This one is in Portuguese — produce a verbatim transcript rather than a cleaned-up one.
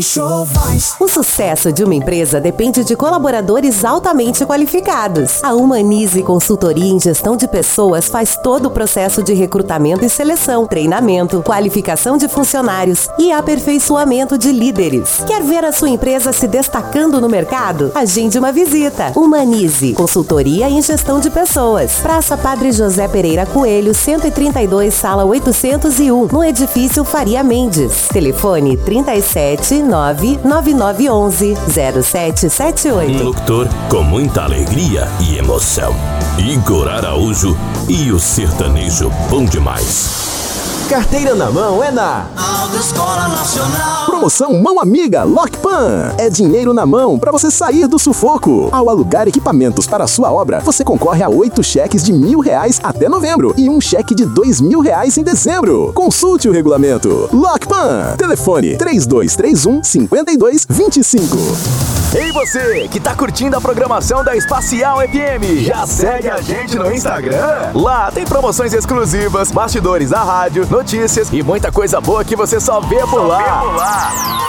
O sucesso de uma empresa depende de colaboradores altamente qualificados. A Humanize Consultoria em Gestão de Pessoas faz todo o processo de recrutamento e seleção, treinamento, qualificação de funcionários e aperfeiçoamento de líderes. Quer ver a sua empresa se destacando no mercado? Agende uma visita. Humanize Consultoria em Gestão de Pessoas. Praça Padre José Pereira Coelho, cento e trinta e dois, sala oitocentos e um, no edifício Faria Mendes. Telefone trinta e sete, nove nove nove onze, zero sete sete oito. Um locutor com muita alegria e emoção. Igor Araújo e o sertanejo bom demais. Carteira na mão é na Autoescola Nacional. Promoção Mão Amiga Lockpan. É dinheiro na mão para você sair do sufoco. Ao alugar equipamentos para a sua obra, você concorre a oito cheques de mil reais até novembro e um cheque de dois mil reais em dezembro. Consulte o regulamento. Lockpan. Telefone três dois três um, cinco dois dois cinco. Ei você, que tá curtindo a programação da Espacial F M, já segue a gente no Instagram? Lá tem promoções exclusivas, bastidores da rádio, notícias e muita coisa boa que você só vê por lá.